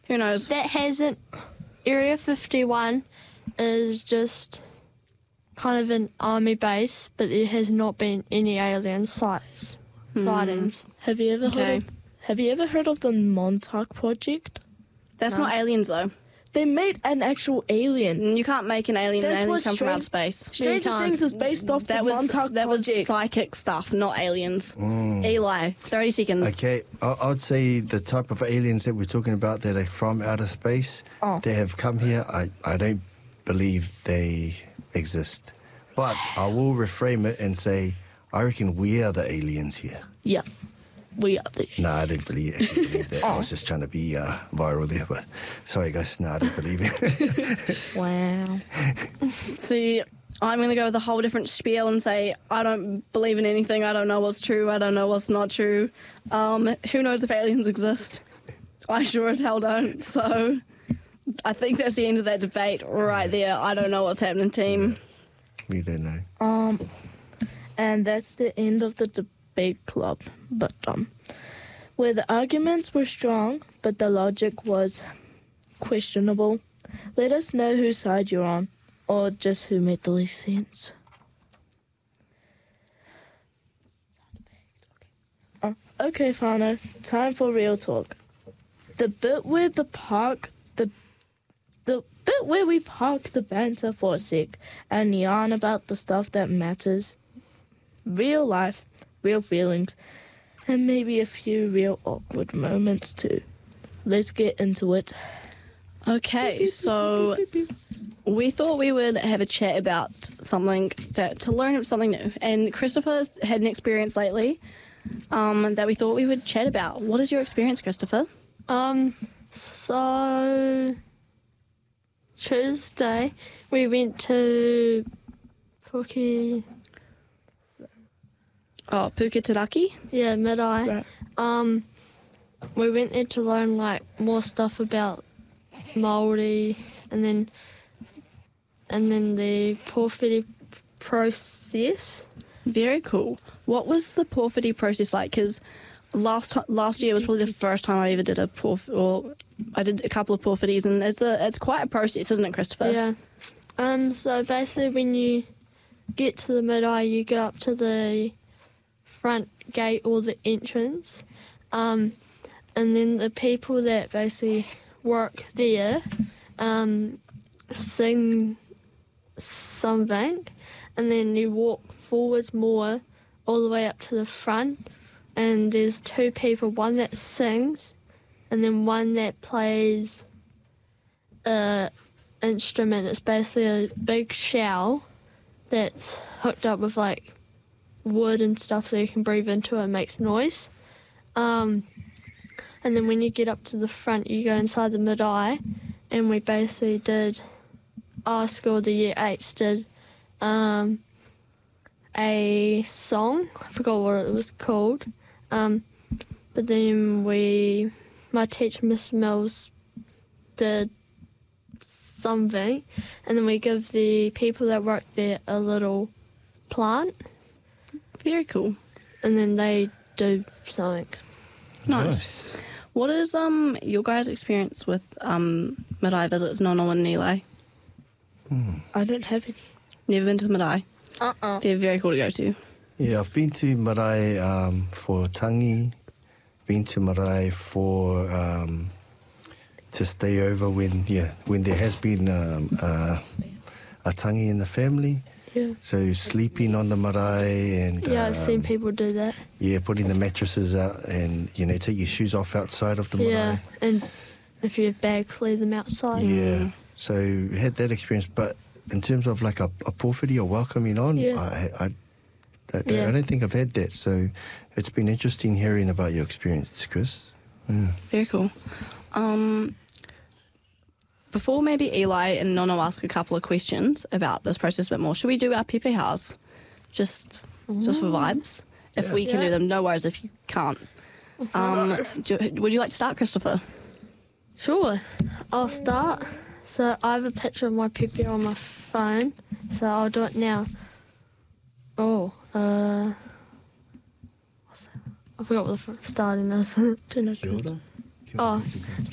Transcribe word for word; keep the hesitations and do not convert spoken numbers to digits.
Who knows? That hasn't... Area fifty-one is just kind of an army base, but there has not been any alien sights, Hmm. sightings. Have you ever Okay. heard of Have you ever heard of the Montauk Project? That's No. not aliens, though. They made an actual alien. You can't make an alien. That's Aliens what come from outer Strange- space. Stranger can't. Things is based off That the was Montauk that was Project. psychic stuff, not aliens. Eli, thirty seconds. Okay, I- I'd say the type of aliens that we're talking about that are from outer space, Oh. they have come here. I, I don't believe they exist. But I will reframe it and say, I reckon we are the aliens here. Yeah, we are the. No, I didn't believe, actually believe that. I was just trying to be uh, viral there, but sorry guys, no, I didn't believe it. Wow. See, I'm going to go with a whole different spiel and say I don't believe in anything. I don't know what's true. I don't know what's not true. Um, who knows if aliens exist? I sure as hell don't. So I think that's the end of that debate right there. I don't know what's happening, team. We don't know. Um, and that's the end of the debate club. But um, where the arguments were strong, but the logic was questionable. Let us know whose side you're on, or just who made the least sense. Uh, okay, Fano, time for real talk. The bit where the park, the the bit where we park the banter for a sec and yarn about the stuff that matters. Real life, real feelings, and maybe a few real awkward moments too. Let's get into it. Okay, so we thought we would have a chat about something that to learn something new. And Christopher's had an experience lately um, that we thought we would chat about. What is your experience, Christopher? Um, so Tuesday we went to Puki, Oh, Puketeraki? yeah, Mid-Eye. Right. Um, we went there to learn like more stuff about Māori, and then and then the porphyry process. Very cool. What was the porphyry process like? Because last ti- last year was probably the first time I ever did a porph, or I did a couple of porphyries, and it's a it's quite a process, isn't it, Christopher? Yeah. Um. So basically, when you get to the Mid-Eye, you go up to the front gate or the entrance, um, and then the people that basically work there um, sing something, and then you walk forwards more all the way up to the front, and there's two people, one that sings and then one that plays a instrument. It's basically a big shell that's hooked up with like wood and stuff so you can breathe into it and makes noise. Um, and then when you get up to the front, you go inside the Mid-Eye, and we basically did, our school, the year eights, did um, a song. I forgot what it was called. Um, but then we, my teacher, Mister Mills, did something, and then we give the people that work there a little plant, Very cool. and then they do something. Nice. What is um your guys' experience with um Mid-Eye visits, Nono and Nile? I don't have any. Never been to Mid-Eye. Uh-uh. They're very cool to go to. Yeah, I've been to Marae um, for tangi, been to Marae for um, to stay over when yeah when there has been um, uh, a tangi in the family. Yeah. So sleeping on the marae and Yeah, I've um, seen people do that. yeah, putting the mattresses out and you know take your shoes off outside of the Yeah, marae. and if you have bags, leave them outside. Yeah. So had that experience, but in terms of like a, a porphyry or welcoming on, Yeah. I, I, I, Yeah. I don't think I've had that. So it's been interesting hearing about your experience, Chris. Yeah. Very cool. Um, before maybe Eli and Nono ask a couple of questions about this process a bit more, should we do our Pepe House? Just just for vibes? If we can Yeah. do them, no worries if you can't. Um, do, would you like to start, Christopher? Sure, I'll start. So I have a picture of my Pepe on my phone, so I'll do it now. Oh, uh, what's that? I forgot what the f- starting is. Tēnā Kia ora. Kia Oh, ora.